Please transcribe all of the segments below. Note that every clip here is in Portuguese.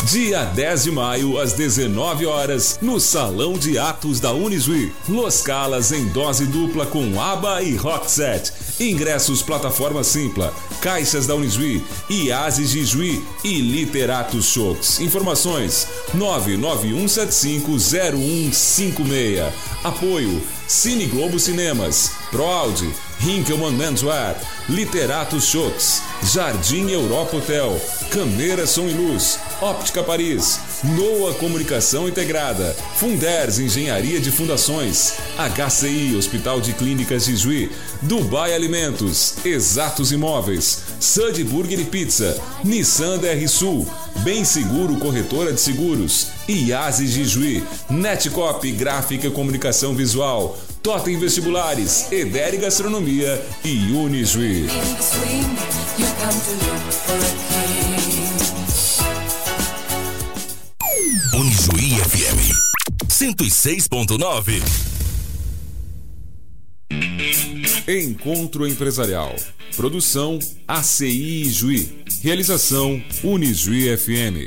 Dia 10 de maio, às 19 horas, no Salão de Atos da Unisui. Los Calas em dose dupla com ABBA e Rock Set. Ingressos plataforma Simpla, Caixas da Unisui, IASES de Juí e Literatos Shows. Informações 991750156. Apoio Cine Globo Cinemas, ProAude, Hinkelmann Menswear, Literatos Shows, Jardim Europa Hotel, Câmera Som e Luz, Óptica Paris, Noa Comunicação Integrada, Funders Engenharia de Fundações, HCI Hospital de Clínicas de Juí, Dubai Alimentos, Exatos Imóveis, Sud Burger e Pizza, Nissan DR Sul, Bem Seguro Corretora de Seguros, IASES de Juí, Netcop Gráfica e Comunicação Visual, Totem Vestibulares, Edere Gastronomia e Unijuí. Unijuí FM 106.9. Encontro Empresarial. Produção ACI Juí. Realização Unijuí FM.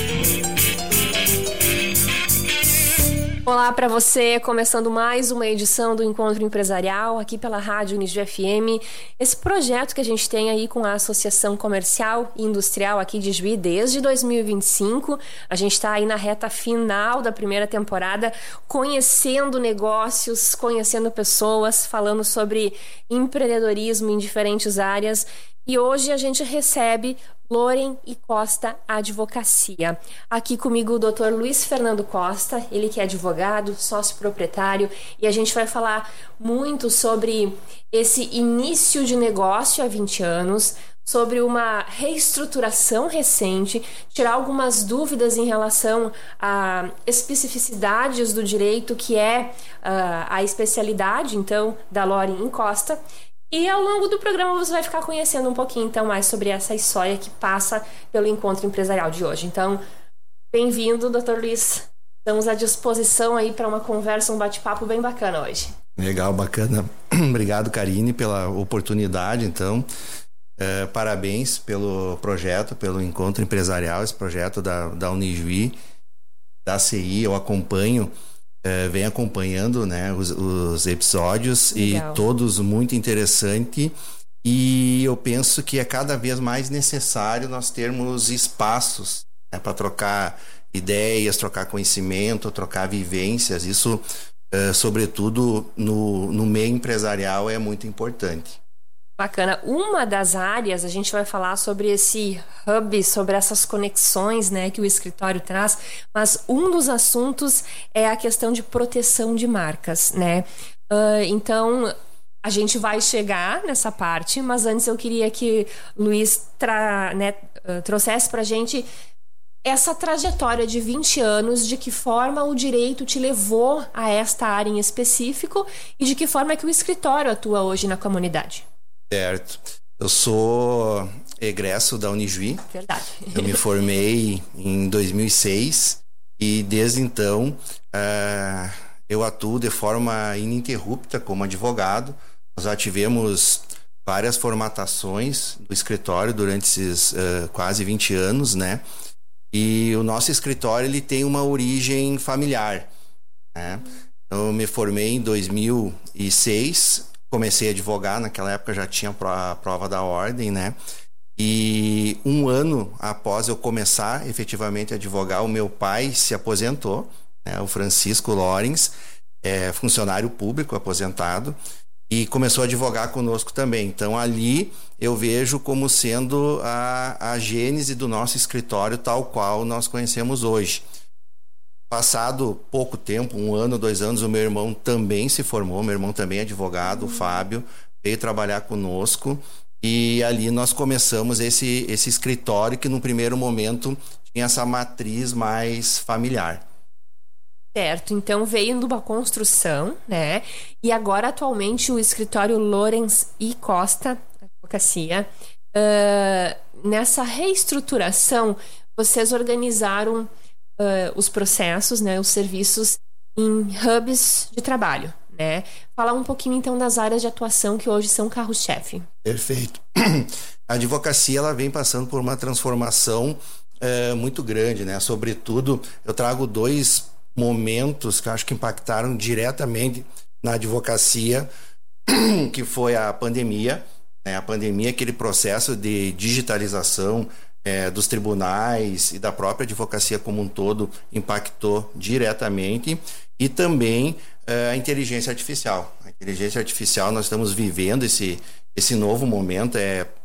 Olá para você, começando mais uma edição do Encontro Empresarial aqui pela Rádio Unijuí FM. Esse projeto que a gente tem aí com a Associação Comercial e Industrial aqui de Juí desde 2025. A gente está aí na reta final da primeira temporada, conhecendo negócios, conhecendo pessoas, falando sobre empreendedorismo em diferentes áreas. E hoje a gente recebe Loren e Costa Advocacia. Aqui comigo o Dr. Luiz Fernando Costa, ele que é advogado, sócio proprietário, e a gente vai falar muito sobre esse início de negócio há 20 anos, sobre uma reestruturação recente, tirar algumas dúvidas em relação a especificidades do direito, que é a especialidade, então, da Loren e Costa. E ao longo do programa você vai ficar conhecendo um pouquinho então mais sobre essa história que passa pelo encontro empresarial de hoje. Então, bem-vindo, Dr. Luiz. Estamos à disposição aí para uma conversa, um bate-papo bem bacana hoje. Legal, bacana. Obrigado, Karine, pela oportunidade, então. Parabéns pelo projeto, pelo encontro empresarial, esse projeto da Unijuí, da ACI, eu acompanho. Vem acompanhando, né, os episódios. Legal. E todos muito interessante, e eu penso que é cada vez mais necessário nós termos espaços, né, para trocar ideias, trocar conhecimento, trocar vivências. Isso, sobretudo no meio empresarial, é muito importante. Bacana. Uma das áreas, a gente vai falar sobre esse hub, sobre essas conexões, né, que o escritório traz, mas um dos assuntos é a questão de proteção de marcas, né? Então, a gente vai chegar nessa parte, mas antes eu queria que o Luiz trouxesse pra gente essa trajetória de 20 anos, de que forma o direito te levou a esta área em específico e de que forma que o escritório atua hoje na comunidade. Certo. Eu sou egresso da Unijuí. Verdade. Eu me formei em 2006 e desde então eu atuo de forma ininterrupta como advogado. Nós já tivemos várias formatações do escritório durante esses quase 20 anos, né? E o nosso escritório, ele tem uma origem familiar, né? Eu me formei em 2006. Comecei a advogar, naquela época já tinha a prova da ordem, né? E um ano após eu começar efetivamente a advogar, o meu pai se aposentou, né? O Francisco Lorenz, funcionário público aposentado, e começou a advogar conosco também. Então ali eu vejo como sendo a gênese do nosso escritório tal qual nós conhecemos hoje. Passado pouco tempo, 1 ano, 2 anos, o meu irmão também se formou. Meu irmão também é advogado, o Fábio, veio trabalhar conosco. E ali nós começamos esse escritório que no primeiro momento tinha essa matriz mais familiar. Certo, então veio de uma construção, né? E agora atualmente o escritório Loren e Costa Advocacia, nessa reestruturação, vocês organizaram os processos, né, os serviços em hubs de trabalho, né? Falar um pouquinho então das áreas de atuação que hoje são carro-chefe. Perfeito. A advocacia, ela vem passando por uma transformação muito grande, né? Sobretudo, eu trago 2 momentos que eu acho que impactaram diretamente na advocacia, que foi a pandemia, né? A pandemia, aquele processo de digitalização dos tribunais e da própria advocacia como um todo impactou diretamente, e também a inteligência artificial. A inteligência artificial, nós estamos vivendo esse novo momento,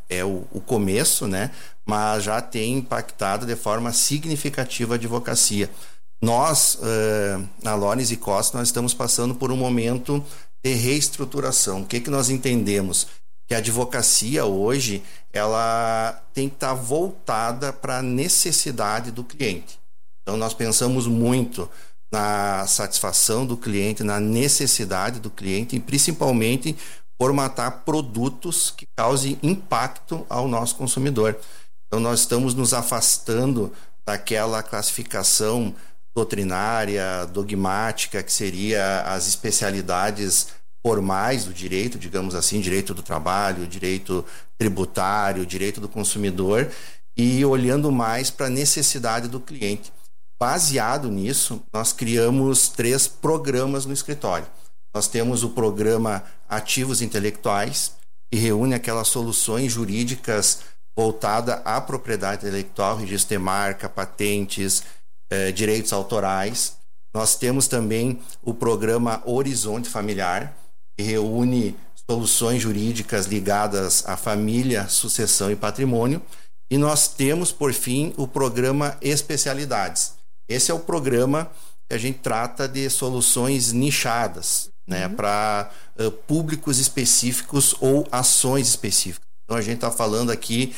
o começo, né? Mas já tem impactado de forma significativa a advocacia. Nós, na Lones e Costa, nós estamos passando por um momento de reestruturação. O que nós entendemos? Que a advocacia hoje, ela tem que estar voltada para a necessidade do cliente. Então, nós pensamos muito na satisfação do cliente, na necessidade do cliente, e principalmente formatar produtos que causem impacto ao nosso consumidor. Então, nós estamos nos afastando daquela classificação doutrinária, dogmática, que seria as especialidades formais do direito, digamos assim, direito do trabalho, direito tributário, direito do consumidor, e olhando mais para a necessidade do cliente. Baseado nisso, nós criamos 3 programas no escritório. Nós temos o programa Ativos Intelectuais, que reúne aquelas soluções jurídicas voltadas à propriedade intelectual, registro de marca, patentes, direitos autorais. Nós temos também o programa Horizonte Familiar, que reúne soluções jurídicas ligadas à família, sucessão e patrimônio. E nós temos, por fim, o programa Especialidades. Esse é o programa que a gente trata de soluções nichadas, né, para públicos específicos ou ações específicas. Então, a gente está falando aqui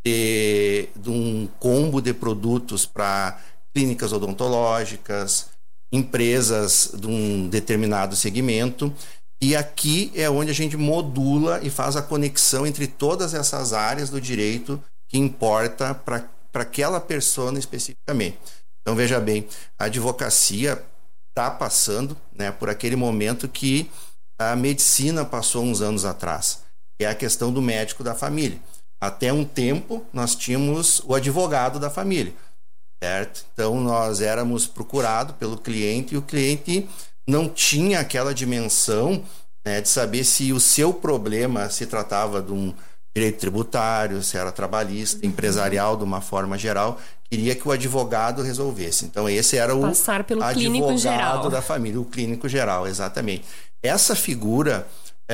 de um combo de produtos para clínicas odontológicas, empresas de um determinado segmento, e aqui é onde a gente modula e faz a conexão entre todas essas áreas do direito que importa para aquela persona especificamente. Então, veja bem, a advocacia está passando, né, por aquele momento que a medicina passou uns anos atrás, que é a questão do médico da família. Até um tempo, nós tínhamos o advogado da família, certo? Então, nós éramos procurados pelo cliente, e o cliente não tinha aquela dimensão, né, de saber se o seu problema se tratava de um direito tributário, se era trabalhista, empresarial, de uma forma geral. Queria que o advogado resolvesse. Então, esse era o passar pelo clínico geral da família, o clínico geral, exatamente. Essa figura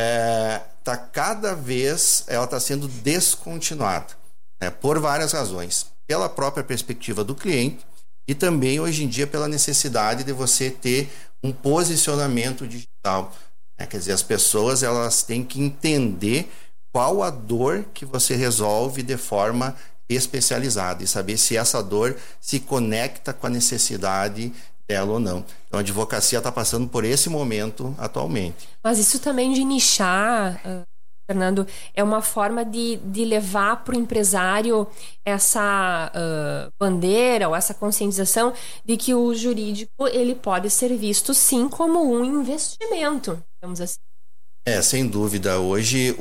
está cada vez, ela está sendo descontinuada, né, por várias razões. Pela própria perspectiva do cliente, e também, hoje em dia, pela necessidade de você ter um posicionamento digital. Né? Quer dizer, as pessoas, elas têm que entender qual a dor que você resolve de forma especializada e saber se essa dor se conecta com a necessidade dela ou não. Então, a advocacia está passando por esse momento atualmente. Mas isso também de nichar, Fernando, é uma forma de levar para o empresário essa bandeira ou essa conscientização de que o jurídico, ele pode ser visto sim como um investimento, digamos assim. Sem dúvida. Hoje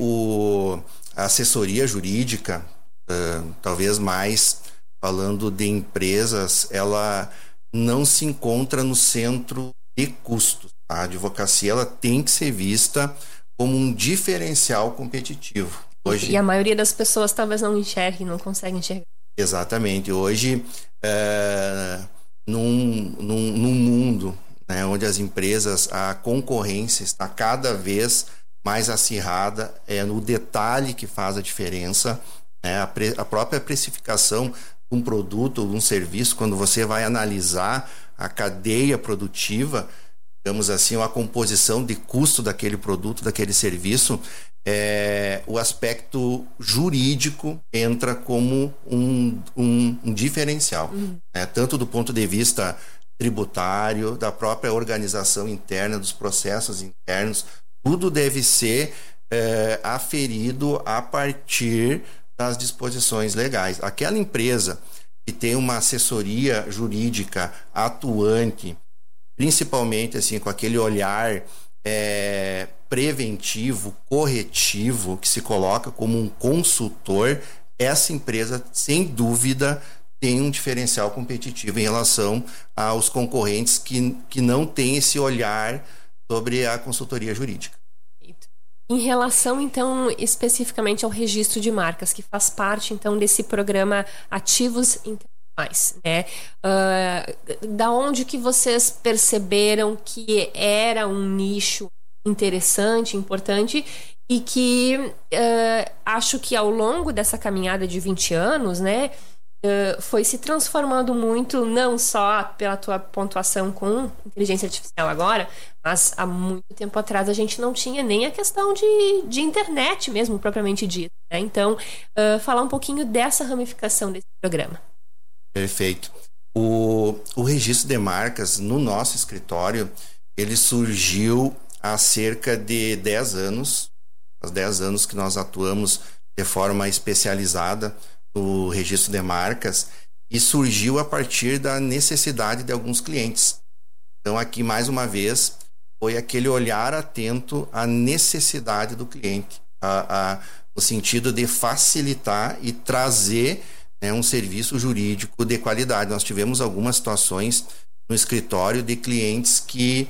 a assessoria jurídica, talvez mais falando de empresas, ela não se encontra no centro de custos. A advocacia, ela tem que ser vista como um diferencial competitivo. Hoje, e a maioria das pessoas talvez não enxergue, não consegue enxergar. Exatamente. Hoje, num mundo, né, onde as empresas, a concorrência está cada vez mais acirrada, é no detalhe que faz a diferença, né? A própria precificação de um produto ou de um serviço, quando você vai analisar a cadeia produtiva, digamos assim, a composição de custo daquele produto, daquele serviço, o aspecto jurídico entra como um diferencial, né? Tanto do ponto de vista tributário, da própria organização interna, dos processos internos, tudo deve ser aferido a partir das disposições legais. Aquela empresa que tem uma assessoria jurídica atuante, principalmente assim, com aquele olhar preventivo, corretivo, que se coloca como um consultor, essa empresa, sem dúvida, tem um diferencial competitivo em relação aos concorrentes que não têm esse olhar sobre a consultoria jurídica. Em relação, então, especificamente ao registro de marcas, que faz parte, então, desse programa Ativos Intelectuais, né? Da onde que vocês perceberam que era um nicho interessante, importante, e que acho que ao longo dessa caminhada de 20 anos, né, foi se transformando muito, não só pela tua pontuação com inteligência artificial agora, mas há muito tempo atrás a gente não tinha nem a questão de internet mesmo, propriamente dita, né? Então, falar um pouquinho dessa ramificação desse programa. Perfeito. O registro de marcas no nosso escritório, ele surgiu há cerca de 10 anos, há 10 anos que nós atuamos de forma especializada no registro de marcas, e surgiu a partir da necessidade de alguns clientes. Então aqui, mais uma vez, foi aquele olhar atento à necessidade do cliente, no sentido de facilitar e trazer, né, um serviço jurídico de qualidade. Nós tivemos algumas situações no escritório de clientes que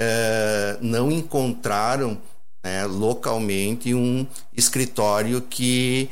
não encontraram, né, localmente um escritório que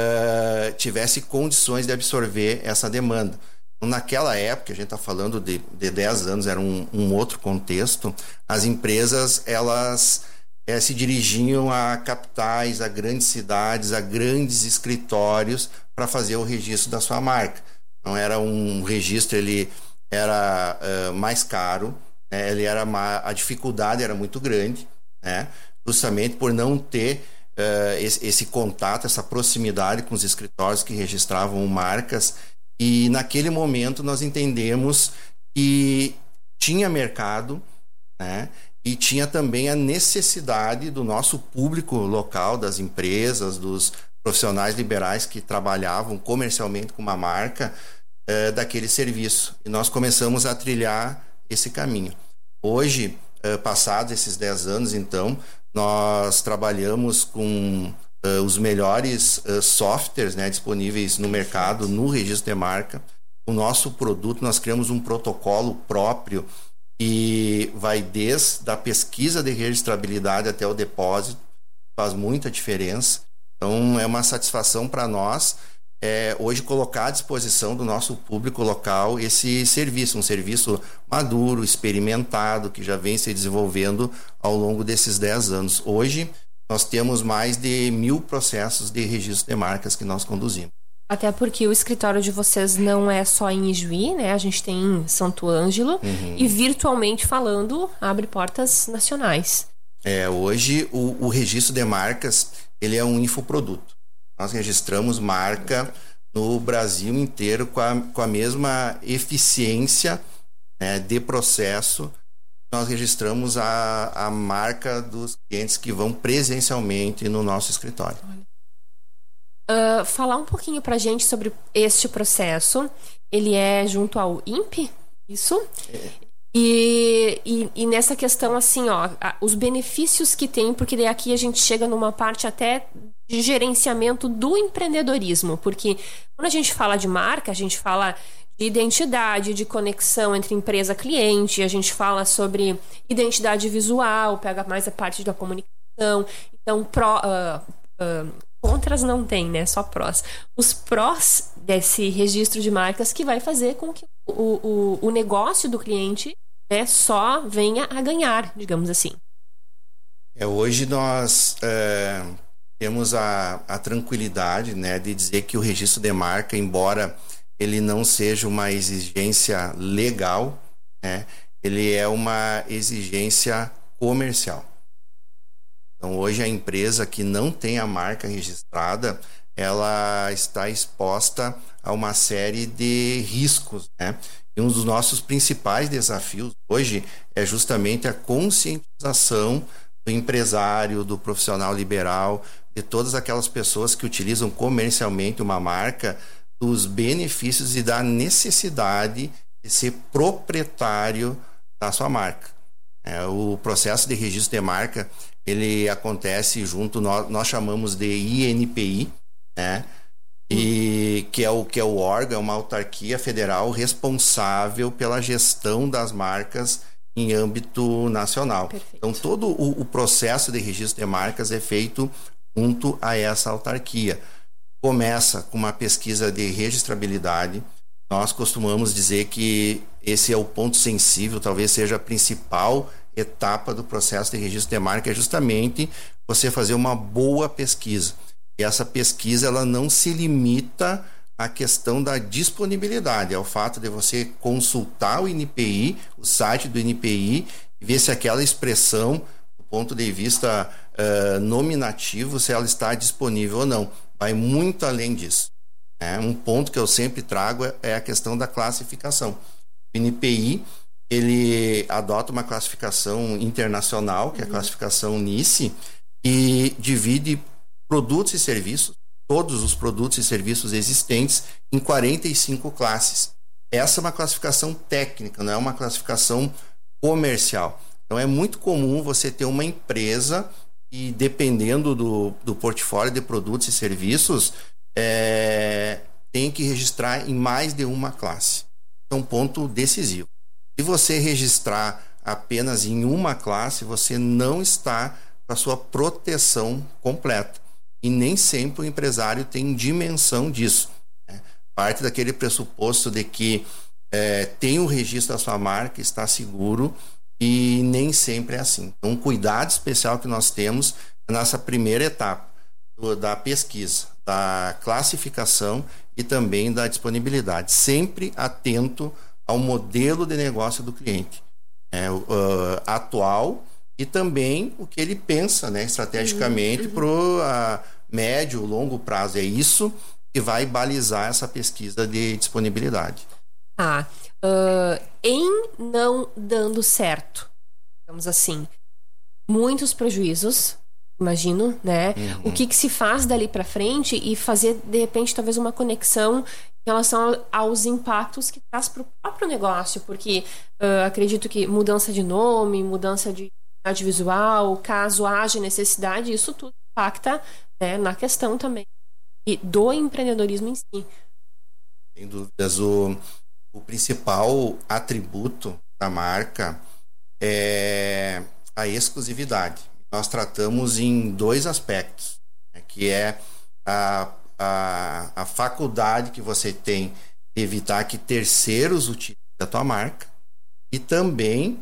tivesse condições de absorver essa demanda. Então, naquela época, a gente está falando de 10 anos, era um outro contexto, as empresas elas se dirigiam a capitais, a grandes cidades, a grandes escritórios para fazer o registro da sua marca. Então era um registro, ele era mais caro, né? A dificuldade era muito grande, né? Justamente por não ter esse contato, essa proximidade com os escritórios que registravam marcas. E naquele momento nós entendemos que tinha mercado, né? E tinha também a necessidade do nosso público local, das empresas, dos profissionais liberais que trabalhavam comercialmente com uma marca, daquele serviço. E nós começamos a trilhar esse caminho. Hoje, passados esses 10 anos, então, nós trabalhamos com os melhores softwares, né, disponíveis no mercado, no registro de marca. O nosso produto, nós criamos um protocolo próprio que vai desde a pesquisa de registrabilidade até o depósito, faz muita diferença. Então é uma satisfação para nós hoje colocar à disposição do nosso público local esse serviço, um serviço maduro, experimentado, que já vem se desenvolvendo ao longo desses 10 anos. Hoje nós temos mais de 1.000 processos de registro de marcas que nós conduzimos. Até porque o escritório de vocês não é só em Ijuí, né? A gente tem em Santo Ângelo, e virtualmente falando, abre portas nacionais. Hoje o registro de marcas, ele é um infoproduto. Nós registramos marca no Brasil inteiro com a mesma eficiência, né, de processo. Nós registramos a marca dos clientes que vão presencialmente no nosso escritório. Falar um pouquinho pra gente sobre este processo. Ele é junto ao INPE, isso? E nessa questão, assim, os benefícios que tem, porque daí aqui a gente chega numa parte até de gerenciamento do empreendedorismo, porque quando a gente fala de marca, a gente fala de identidade, de conexão entre empresa e cliente, a gente fala sobre identidade visual, pega mais a parte da comunicação. Então, contras não tem, né? Só prós. Os prós desse registro de marcas que vai fazer com que o negócio do cliente, né, só venha a ganhar, digamos assim. Hoje nós temos a tranquilidade, né, de dizer que o registro de marca, embora ele não seja uma exigência legal, né, ele é uma exigência comercial. Então, hoje a empresa que não tem a marca registrada, ela está exposta a uma série de riscos, né? E um dos nossos principais desafios hoje é justamente a conscientização do empresário, do profissional liberal, de todas aquelas pessoas que utilizam comercialmente uma marca, dos benefícios e da necessidade de ser proprietário da sua marca. O processo de registro de marca, ele acontece junto, nós chamamos de INPI, né? e que é o órgão, é uma autarquia federal responsável pela gestão das marcas em âmbito nacional. Perfeito. Então, todo o processo de registro de marcas é feito junto a essa autarquia. Começa com uma pesquisa de registrabilidade. Nós costumamos dizer que esse é o ponto sensível, talvez seja a principal etapa do processo de registro de marca, é justamente você fazer uma boa pesquisa. E essa pesquisa, ela não se limita à questão da disponibilidade, é o fato de você consultar o INPI, o site do INPI, e ver se aquela expressão, do ponto de vista nominativo, se ela está disponível ou não. Vai muito além disso. Um ponto que eu sempre trago é a questão da classificação. O INPI, ele adota uma classificação internacional, que é a classificação NICE, e divide produtos e serviços, todos os produtos e serviços existentes, em 45 classes. Essa é uma classificação técnica, não é uma classificação comercial. Então é muito comum você ter uma empresa e, dependendo do portfólio de produtos e serviços, tem que registrar em mais de uma classe. É um ponto decisivo. Se você registrar apenas em uma classe, você não está com a sua proteção completa. E nem sempre o empresário tem dimensão disso. Parte daquele pressuposto de que tem o registro da sua marca, está seguro, e nem sempre é assim. Então, um cuidado especial que nós temos nessa primeira etapa da pesquisa, da classificação e também da disponibilidade. Sempre atento ao modelo de negócio do cliente atual e também o que ele pensa, estrategicamente para médio, longo prazo. É isso que vai balizar essa pesquisa de disponibilidade. Em não dando certo, digamos assim, muitos prejuízos, imagino, né? O que se faz dali para frente e fazer, de repente, talvez uma conexão em relação aos impactos que traz para o próprio negócio, porque acredito que mudança de nome, mudança de identidade visual, caso haja necessidade, isso tudo impacta, né, na questão também e do empreendedorismo em si. Sem dúvidas, o principal atributo da marca é a exclusividade. Nós tratamos em dois aspectos, que é a faculdade que você tem de evitar que terceiros utilizem a tua marca e também,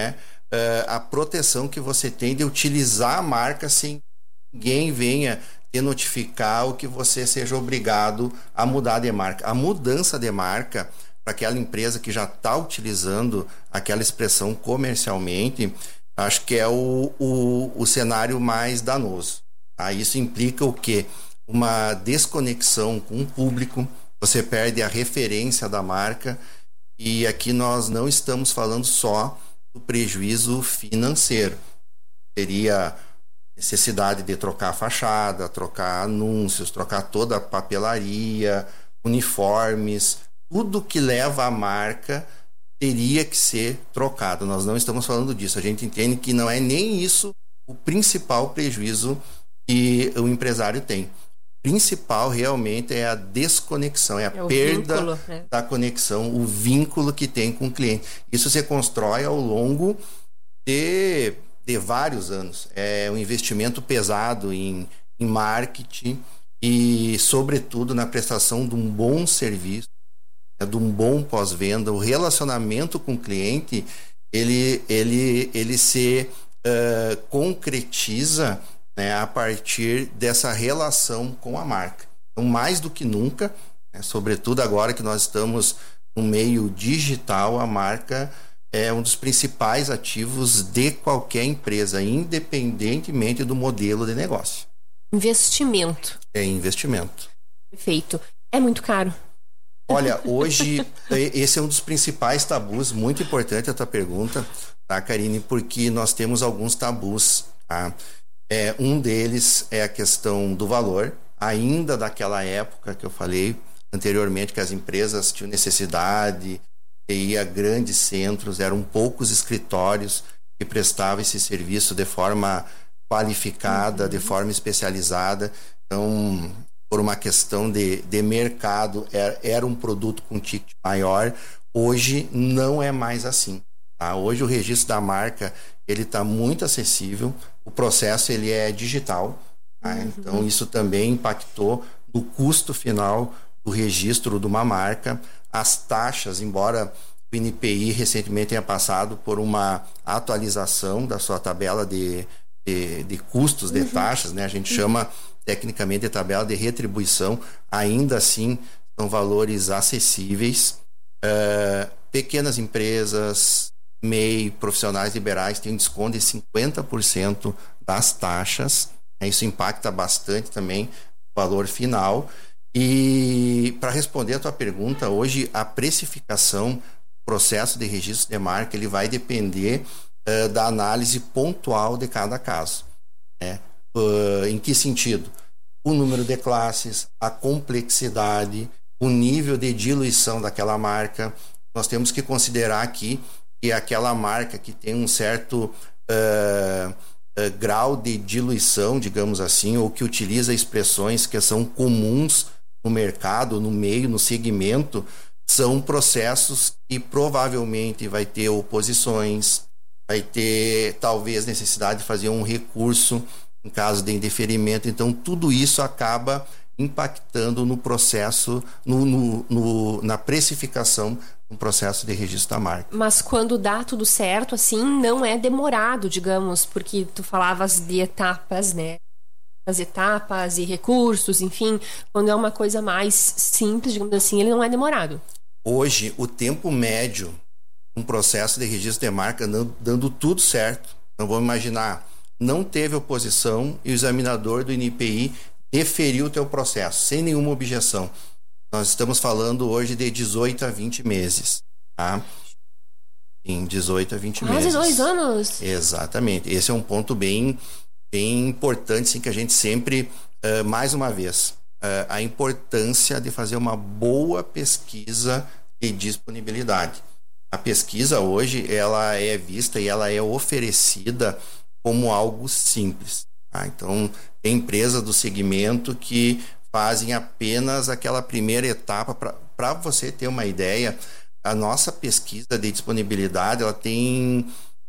a proteção que você tem de utilizar a marca sem ninguém venha te notificar ou que você seja obrigado a mudar de marca. A mudança de marca para aquela empresa que já está utilizando aquela expressão comercialmente, acho que é o cenário mais danoso. Isso implica o quê? Uma desconexão com o público, você perde a referência da marca, e aqui nós não estamos falando só do prejuízo financeiro. Teria necessidade de trocar a fachada, trocar anúncios, trocar toda a papelaria, uniformes, tudo que leva a marca teria que ser trocado. Nós não estamos falando disso. A gente entende que não é nem isso o principal prejuízo que o empresário tem. O principal realmente é a desconexão, é a perda vínculo, da conexão, o vínculo que tem com o cliente. Isso se constrói ao longo de vários anos. É um investimento pesado em marketing e, sobretudo, na prestação de um bom serviço, de um bom pós-venda. O relacionamento com o cliente, ele se concretiza, a partir dessa relação com a marca. Então, mais do que nunca, sobretudo agora que nós estamos no meio digital, a marca é um dos principais ativos de qualquer empresa, independentemente do modelo de negócio. Investimento. É investimento. Perfeito. É muito caro. Olha, hoje, esse é um dos principais tabus, muito importante a tua pergunta, tá, Karine? Porque nós temos alguns tabus, tá? Um deles é a questão do valor, ainda daquela época que eu falei anteriormente, que as empresas tinham necessidade de ir a grandes centros, eram poucos escritórios que prestavam esse serviço de forma qualificada, de forma especializada. Então, por uma questão de mercado, era um produto com ticket maior. Hoje não é mais assim. Tá? Hoje o registro da marca ele está muito acessível, o processo ele é digital. Tá? Então isso também impactou no custo final do registro de uma marca. As taxas, embora o INPI recentemente tenha passado por uma atualização da sua tabela de custos de taxas, né? A gente chama tecnicamente de tabela de retribuição, ainda assim são valores acessíveis. Pequenas empresas, MEI, profissionais liberais têm um desconto de 50% das taxas. Isso impacta bastante também o valor final. E para responder a tua pergunta, hoje a precificação do processo de registro de marca ele vai depender da análise pontual de cada caso. Né? Em que sentido? O número de classes, a complexidade, o nível de diluição daquela marca. Nós temos que considerar aqui que aquela marca que tem um certo grau de diluição, digamos assim, ou que utiliza expressões que são comuns no mercado, no meio, no segmento, são processos que provavelmente vai ter oposições, vai ter talvez necessidade de fazer um recurso em caso de indeferimento. Então tudo isso acaba impactando no processo, na precificação do processo de registro da marca. Mas quando dá tudo certo, assim, não é demorado, digamos, porque tu falavas de etapas, né? As etapas e recursos, enfim, quando é uma coisa mais simples, digamos assim, ele não é demorado. Hoje, o tempo médio um processo de registro de marca dando tudo certo. Então vamos imaginar, não teve oposição e o examinador do INPI deferiu o teu processo, sem nenhuma objeção. Nós estamos falando hoje de 18 a 20 meses, tá? Em 18 a 20 meses. Quase 2 anos. Exatamente. Esse é um ponto bem importante, sim, que a gente sempre, mais uma vez, a importância de fazer uma boa pesquisa de disponibilidade. A pesquisa hoje, ela é vista e ela é oferecida como algo simples. Tá? Então, tem empresas do segmento que fazem apenas aquela primeira etapa. Para você ter uma ideia, a nossa pesquisa de disponibilidade ela tem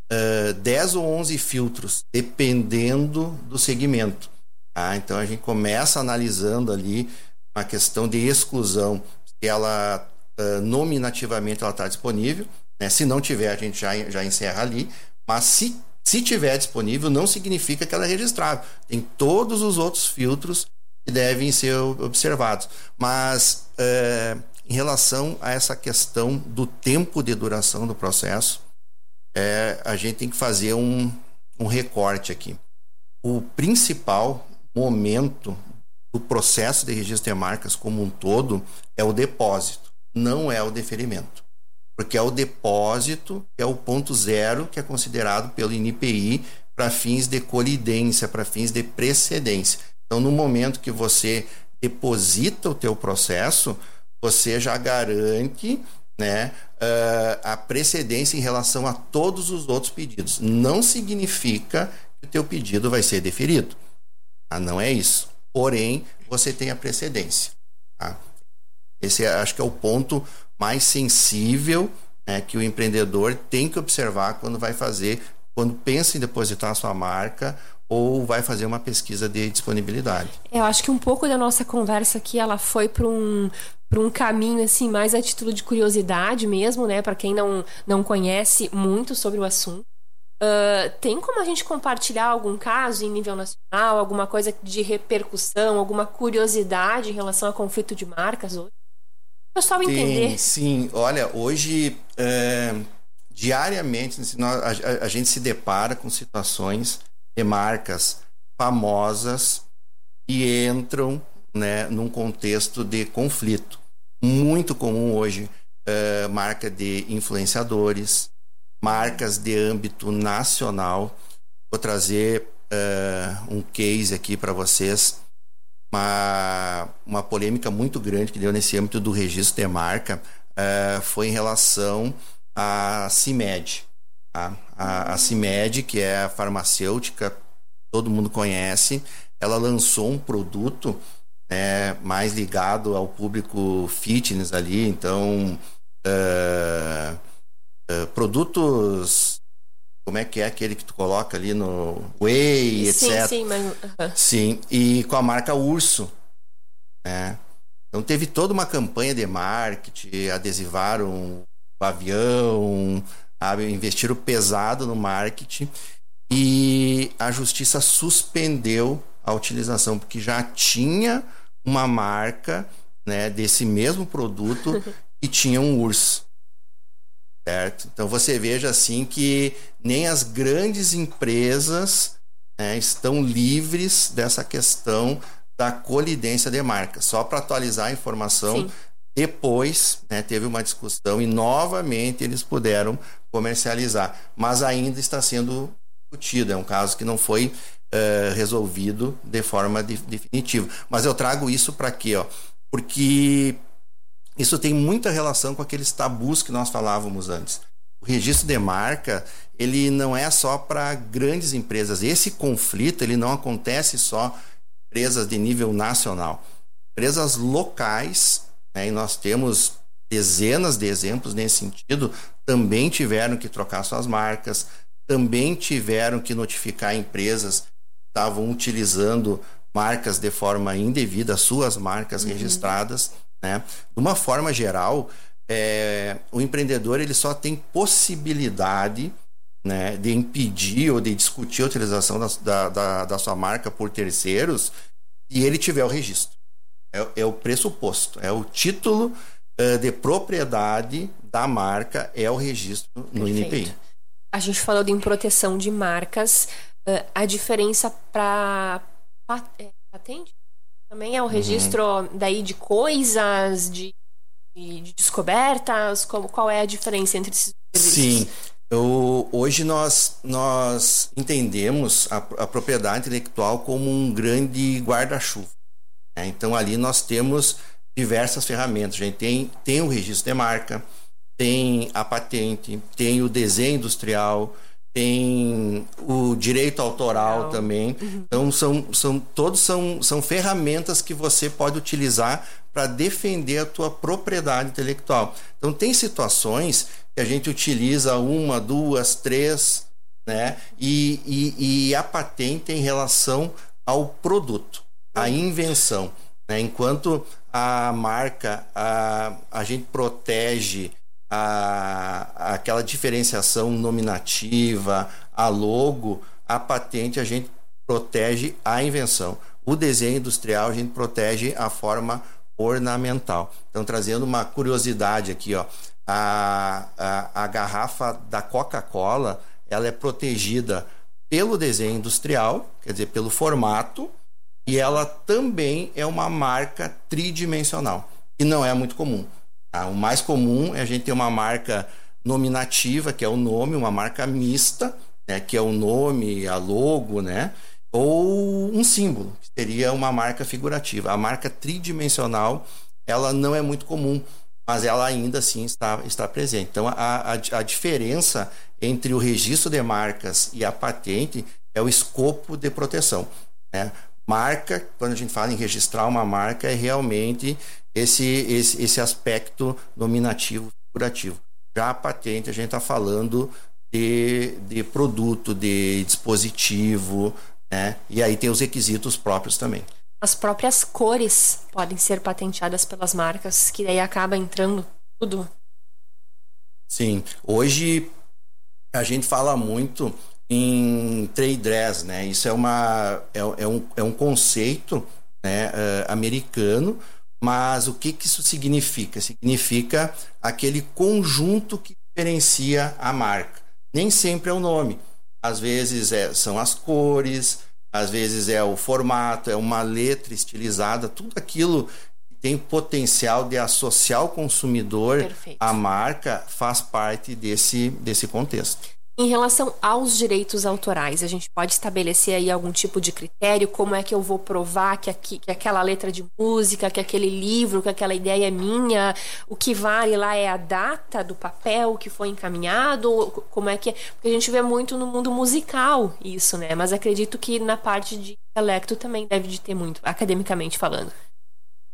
10 ou 11 filtros, dependendo do segmento. Tá? Então, a gente começa analisando ali a questão de exclusão, se ela nominativamente ela está disponível, né? Se não tiver, a gente já encerra ali, mas se tiver disponível, não significa que ela é registrável. Tem todos os outros filtros que devem ser observados. Mas em relação a essa questão do tempo de duração do processo, a gente tem que fazer um recorte aqui. O principal momento do processo de registro de marcas como um todo é o depósito, não é o deferimento. Porque é o depósito, é o ponto zero que é considerado pelo INPI para fins de colidência, para fins de precedência. Então, no momento que você deposita o teu processo, você já garante, né, a precedência em relação a todos os outros pedidos. Não significa que o teu pedido vai ser deferido. Não é isso. Porém, você tem a precedência. Tá? Esse acho que é o ponto mais sensível, né, que o empreendedor tem que observar quando pensa em depositar a sua marca ou vai fazer uma pesquisa de disponibilidade. Eu acho que um pouco da nossa conversa aqui ela foi para um caminho assim mais a título de curiosidade mesmo, né, para quem não conhece muito sobre o assunto. Tem como a gente compartilhar algum caso em nível nacional, alguma coisa de repercussão, alguma curiosidade em relação a conflito de marcas hoje? O pessoal entender. Sim, olha, hoje diariamente a gente se depara com situações de marcas famosas que entram, né, num contexto de conflito. Muito comum hoje, marca de influenciadores, marcas de âmbito nacional. Vou trazer um case aqui para vocês, uma polêmica muito grande que deu nesse âmbito do registro de marca, foi em relação à CIMED. Tá? A CIMED, que é a farmacêutica, todo mundo conhece, ela lançou um produto né, mais ligado ao público fitness ali, então produtos, como é que é aquele que tu coloca ali no whey, etc. Sim, mas... Sim, e com a marca Urso, né? Então teve toda uma campanha de marketing, adesivaram o avião, investiram pesado no marketing, e a justiça suspendeu a utilização, porque já tinha uma marca, né, desse mesmo produto que tinha um urso, certo? Então você veja assim que nem as grandes empresas, né, estão livres dessa questão da colidência de marca. Só para atualizar a informação, sim, depois, né, teve uma discussão e novamente eles puderam comercializar, mas ainda está sendo discutido. É um caso que não foi resolvido de forma definitiva. Mas eu trago isso para quê? Porque isso tem muita relação com aqueles tabus que nós falávamos antes. O registro de marca, ele não é só para grandes empresas. Esse conflito, ele não acontece só em empresas de nível nacional. Empresas locais, né, e nós temos dezenas de exemplos nesse sentido, também tiveram que trocar suas marcas, também tiveram que notificar empresas que estavam utilizando marcas de forma indevida, suas marcas registradas, né? De uma forma geral, o empreendedor ele só tem possibilidade, né, de impedir ou de discutir a utilização da sua marca por terceiros se ele tiver o registro. É o pressuposto, é o título de propriedade da marca, é o registro no INPI. A gente falou de proteção de marcas, a diferença para patente também é o registro daí de coisas, de descobertas, qual é a diferença entre esses serviços? Sim, hoje nós entendemos a propriedade intelectual como um grande guarda-chuva, né? Então ali nós temos diversas ferramentas. A gente tem o registro de marca, tem a patente, tem o desenho industrial, tem o direito autoral também. Então todos são ferramentas que você pode utilizar para defender a tua propriedade intelectual. Então tem situações que a gente utiliza 1, 2, 3, né? E a patente em relação ao produto, à invenção, né? Enquanto a marca, a gente protege aquela diferenciação nominativa, a logo, a patente a gente protege a invenção. O desenho industrial a gente protege a forma ornamental. Então, trazendo uma curiosidade aqui, a garrafa da Coca-Cola, ela é protegida pelo desenho industrial, quer dizer, pelo formato, e ela também é uma marca tridimensional, que não é muito comum. O mais comum é a gente ter uma marca nominativa, que é o nome, uma marca mista, né, que é o nome, a logo, né, ou um símbolo, que seria uma marca figurativa. A marca tridimensional, ela não é muito comum, mas ela ainda assim está presente. Então, a diferença entre o registro de marcas e a patente é o escopo de proteção, né? Marca, quando a gente fala em registrar uma marca, é realmente esse aspecto nominativo, figurativo. Já a patente, a gente está falando de produto, de dispositivo, né? E aí tem os requisitos próprios também. As próprias cores podem ser patenteadas pelas marcas, que daí acaba entrando tudo. Sim, hoje a gente fala muito em trade dress, né? Isso é um conceito, né, americano, mas o que isso significa? Significa aquele conjunto que diferencia a marca. Nem sempre é o nome. Às vezes são as cores, às vezes é o formato, é uma letra estilizada, tudo aquilo que tem potencial de associar o consumidor à marca faz parte desse contexto. Em relação aos direitos autorais, a gente pode estabelecer aí algum tipo de critério? Como é que eu vou provar que aquela letra de música, que aquele livro, que aquela ideia é minha? O que vale lá é a data do papel que foi encaminhado? Como é que é? Porque a gente vê muito no mundo musical isso, né? Mas acredito que na parte de intelecto também deve de ter muito, academicamente falando.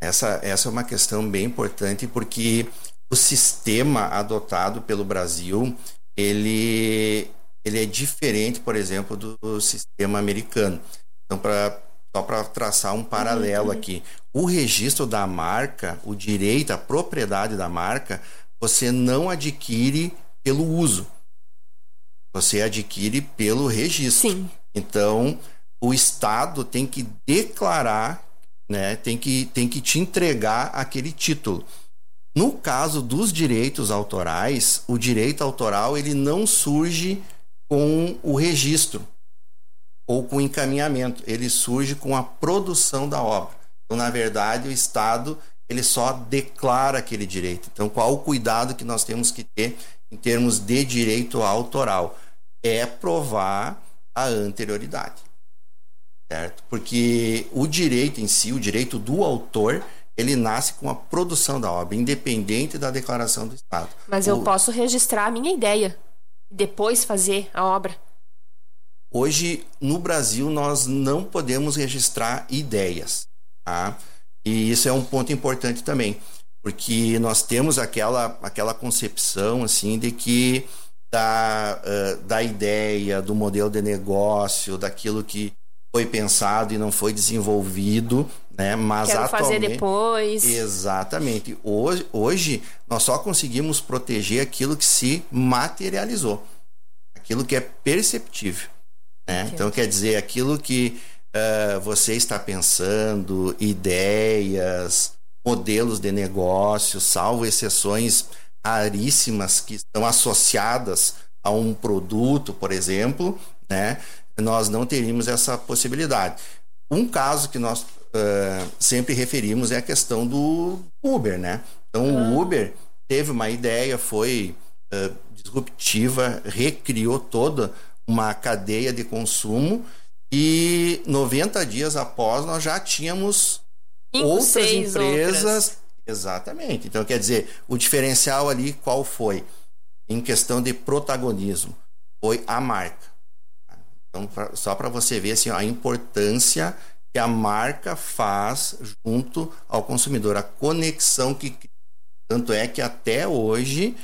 Essa é uma questão bem importante, porque o sistema adotado pelo Brasil, ele é diferente, por exemplo, do sistema americano. Então, só para traçar um paralelo aqui, o registro da marca, o direito, a propriedade da marca, você não adquire pelo uso, você adquire pelo registro. Sim. Então, o Estado tem que declarar, né, tem que te entregar aquele título. No caso dos direitos autorais, o direito autoral ele não surge com o registro ou com o encaminhamento, ele surge com a produção da obra. Então, na verdade, o Estado ele só declara aquele direito. Então, qual o cuidado que nós temos que ter em termos de direito autoral? É provar a anterioridade, certo? Porque o direito em si, o direito do autor, ele nasce com a produção da obra, independente da declaração do Estado. Mas eu posso registrar a minha ideia e depois fazer a obra? Hoje, no Brasil, nós não podemos registrar ideias, tá? E isso é um ponto importante também, porque nós temos aquela concepção, assim, de que da ideia, do modelo de negócio, daquilo que foi pensado e não foi desenvolvido, né? Mas quero atualmente, fazer depois. Exatamente. Hoje nós só conseguimos proteger aquilo que se materializou, aquilo que é perceptível, né? Então, quer dizer, aquilo que você está pensando, ideias, modelos de negócio, salvo exceções raríssimas que estão associadas a um produto, por exemplo, né? Nós não teríamos essa possibilidade. Um caso que nós sempre referimos é a questão do Uber, né? Então, o Uber teve uma ideia, foi disruptiva, recriou toda uma cadeia de consumo e 90 dias após nós já tínhamos outras empresas. Exatamente. Então, quer dizer, o diferencial ali qual foi? Em questão de protagonismo, foi a marca. Então, só para você ver assim, a importância que a marca faz junto ao consumidor, a conexão que... Tanto é que até hoje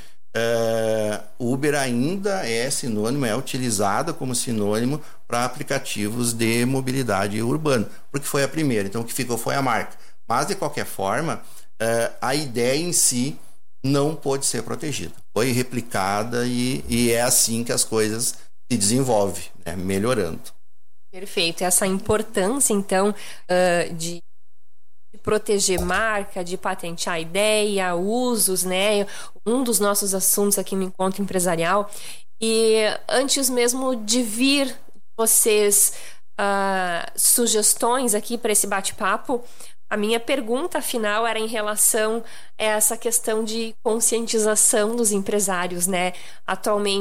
Uber ainda é sinônimo, é utilizada como sinônimo para aplicativos de mobilidade urbana, porque foi a primeira. Então, o que ficou foi a marca. Mas, de qualquer forma, a ideia em si não pôde ser protegida. Foi replicada e é assim que as coisas se desenvolvem, né? Melhorando. Perfeito. Essa importância, então, de proteger marca, de patentear ideia, usos, né? Um dos nossos assuntos aqui no Encontro Empresarial. E antes mesmo de vir vocês sugestões aqui para esse bate-papo, a minha pergunta final era em relação a essa questão de conscientização dos empresários, né? Atualmente,